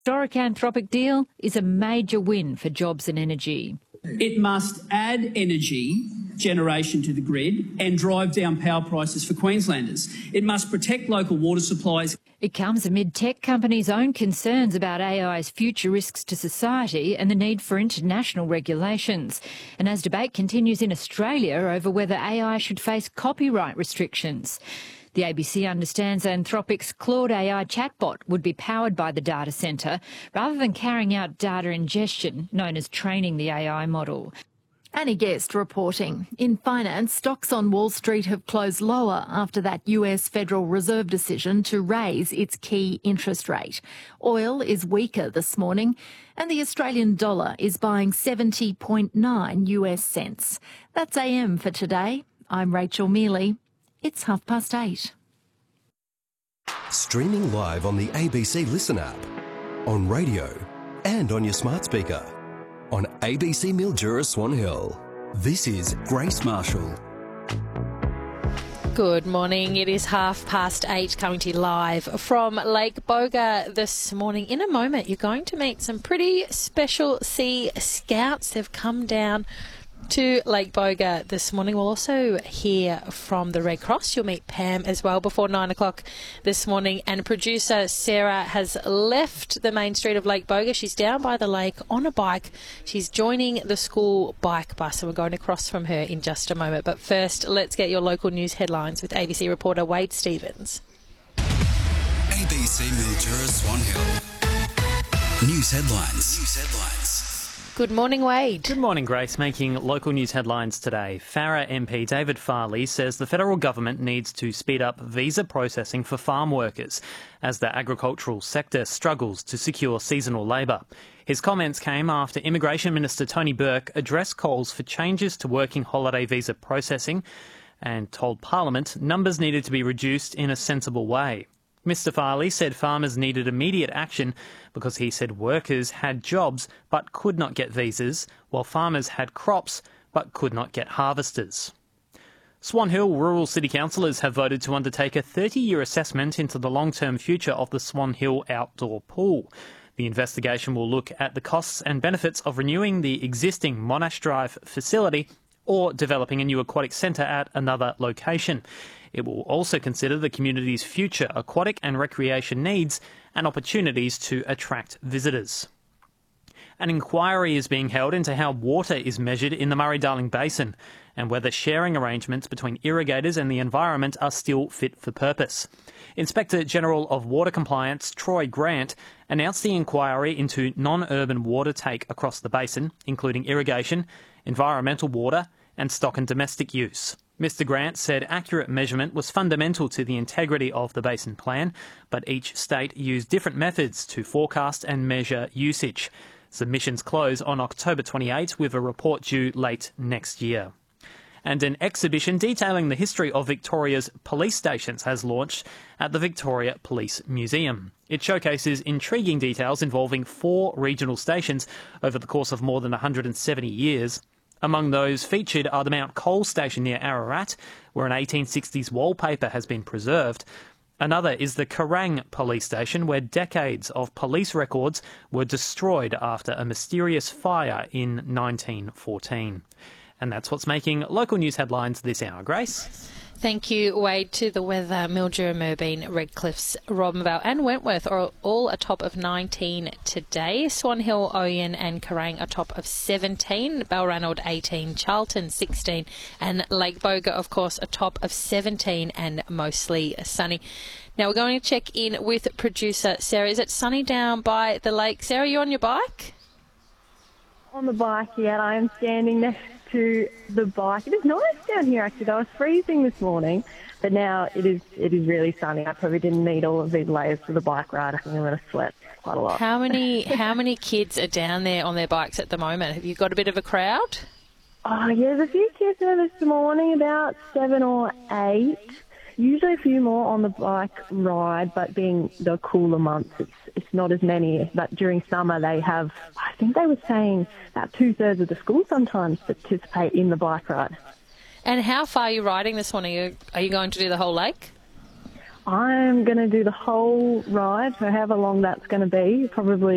Historic Anthropic deal is a major win for jobs and energy. It must add energy generation to the grid and drive down power prices for Queenslanders. It must protect local water supplies. It comes amid tech companies' own concerns about AI's future risks to society and the need for international regulations. And as debate continues in Australia over whether AI should face copyright restrictions. The ABC understands Anthropic's Claude AI chatbot would be powered by the data centre rather than carrying out data ingestion, known as training the AI model. Annie Guest reporting. In finance, stocks on Wall Street have closed lower after that US Federal Reserve decision to raise its key interest rate. Oil is weaker this morning and the Australian dollar is buying 70.9 US cents. That's AM for today. I'm Rachel Mealy. It's 8:30. Streaming live on the ABC Listen app, on radio and on your smart speaker. On ABC Mildura Swan Hill. This is Grace Marshall. Good morning. It is 8:30 coming to you live from Lake Boga this morning. In a moment, you're going to meet some pretty special Sea Scouts. They've come down to Lake Boga this morning. We'll also hear from the Red Cross. You'll meet Pam as well before 9 o'clock this morning. And producer Sarah has left the main street of Lake Boga. She's down by the lake on a bike. She's joining the school bike bus, and we're going across from her in just a moment. But first, let's get your local news headlines with ABC reporter Wade Stevens. ABC Mildura Swan Hill. News headlines. Good morning, Wade. Good morning, Grace. Making local news headlines today, Farrer MP David Farley says the federal government needs to speed up visa processing for farm workers as the agricultural sector struggles to secure seasonal labour. His comments came after Immigration Minister Tony Burke addressed calls for changes to working holiday visa processing and told Parliament numbers needed to be reduced in a sensible way. Mr Farley said farmers needed immediate action because he said workers had jobs but could not get visas, while farmers had crops but could not get harvesters. Swan Hill rural city councillors have voted to undertake a 30-year assessment into the long-term future of the Swan Hill outdoor pool. The investigation will look at the costs and benefits of renewing the existing Monash Drive facility or developing a new aquatic centre at another location. It will also consider the community's future aquatic and recreation needs and opportunities to attract visitors. An inquiry is being held into how water is measured in the Murray-Darling Basin and whether sharing arrangements between irrigators and the environment are still fit for purpose. Inspector General of Water Compliance Troy Grant announced the inquiry into non-urban water take across the basin, including irrigation, environmental water and stock and domestic use. Mr Grant said accurate measurement was fundamental to the integrity of the basin plan, but each state used different methods to forecast and measure usage. Submissions close on October 28 with a report due late next year. And an exhibition detailing the history of Victoria's police stations has launched at the Victoria Police Museum. It showcases intriguing details involving 4 regional stations over the course of more than 170 years. Among those featured are the Mount Cole station near Ararat, where an 1860s wallpaper has been preserved. Another is the Kerrang police station, where decades of police records were destroyed after a mysterious fire in 1914. And that's what's making local news headlines this hour. Grace? Thank you, Wade. To the weather, Mildura, Moorabool, Redcliffs, Robinvale and Wentworth are all atop of 19 today. Swan Hill, Oyen and Kerrang atop of 17. Balranald 18, Charlton 16 and Lake Boga, of course, atop of 17 and mostly sunny. Now we're going to check in with producer Sarah. Is it sunny down by the lake? Sarah, you on your bike? On the bike, yeah. I am standing next to the bike. It is nice down here, actually. I was freezing this morning, but now it is really sunny. I probably didn't need all of these layers for the bike ride. I think I'm going to sweat quite a lot. How many kids are down there on their bikes at the moment? Have you got a bit of a crowd? Oh, yeah, there's a few kids there this morning, about 7 or 8. Usually a few more on the bike ride, but being the cooler months, it's not as many. But during summer, they have, I think they were saying, about 2/3 of the school sometimes participate in the bike ride. And how far are you riding this morning? Are you going to do the whole lake? I'm going to do the whole ride, so however long that's going to be, probably